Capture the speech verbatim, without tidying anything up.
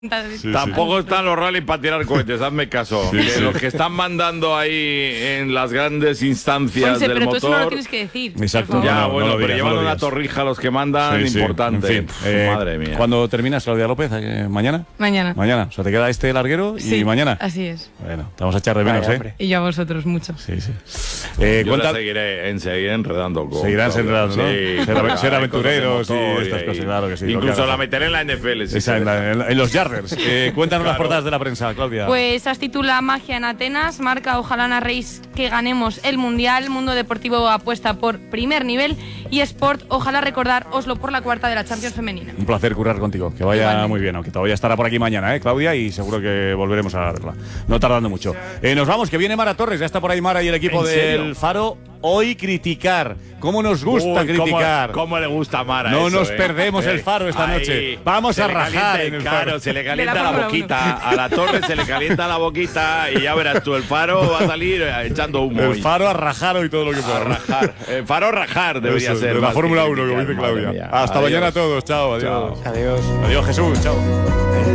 Sí, Tampoco sí. están los rallies para tirar cohetes, hazme caso. Sí, que sí. Los que están mandando ahí en las grandes instancias Ponce, del pero tú motor. eso no lo tienes que decir. Exacto. por favor. Ya, No, no, bueno, no lo pero digas, llevan no lo una digas. torrija los que mandan Sí, sí. importante. En fin, Pff, eh, madre mía. ¿Cuándo terminas, Claudia López? Eh, ¿Mañana? Mañana. Mañana. O sea, te queda este larguero y Sí, mañana. así es. Bueno, te vamos a echar de menos, Vaya, ¿eh? hombre. Y yo a vosotros mucho. Sí, sí. Eh, Yo cuenta- la seguiré, en, seguiré enredando con Seguirás Claudia. enredando, ¿no? Sí, Ser- claro, ser hay aventureros cosas de y motor estas cosas, claro que sí, lo que Incluso hagas. la meteré en la N F L. si Esa, se en, la- deja. en la- en los Yarders. Eh, cuéntanos las Claro. portadas de la prensa, Claudia. Pues as titula Magia en Atenas, marca ojalá narréis que ganemos el Mundial, Mundo Deportivo apuesta por primer nivel y Sport, ojalá recordar Oslo por la cuarta de la Champions femenina. Un placer currar contigo. Que vaya Igualmente. muy bien, aunque todavía estará por aquí mañana, ¿eh, Claudia? Y seguro que volveremos a verla. No tardando mucho. Eh, nos vamos, que viene Mara Torres. Ya está por ahí Mara y el equipo ¿En serio? del Faro. Hoy criticar. ¿Cómo nos gusta Uy, criticar? ¿Cómo, cómo le gusta a Mara No eso, nos eh? perdemos el Faro esta Ahí, noche. Vamos se a le rajar calienta, en el claro, Faro. se le De calienta la la, Fórmula boquita. A la torre se le calienta la boquita y ya verás tú, el Faro va a salir eh, echando humo. El hoy. Faro a rajar hoy todo lo que A pueda. rajar. El Faro rajar debería Eso, ser. de la más Fórmula que uno, como criticar, dice madre Claudia. mía. Hasta Adiós. mañana a todos. Chao, adiós. Chao. Adiós. Adiós, Jesús. Chao.